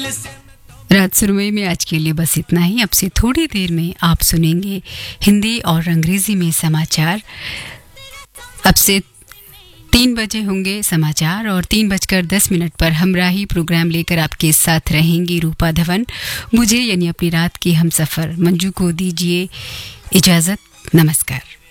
रात सुरमई में आज के लिए बस इतना ही। अब से थोड़ी देर में आप सुनेंगे हिंदी और अंग्रेजी में समाचार। अब से 3 बजे होंगे समाचार और 3:10 पर हमराही प्रोग्राम लेकर आपके साथ रहेंगी रूपा धवन। मुझे यानी अपनी रात की हमसफर मंजू को दीजिए इजाज़त। नमस्कार।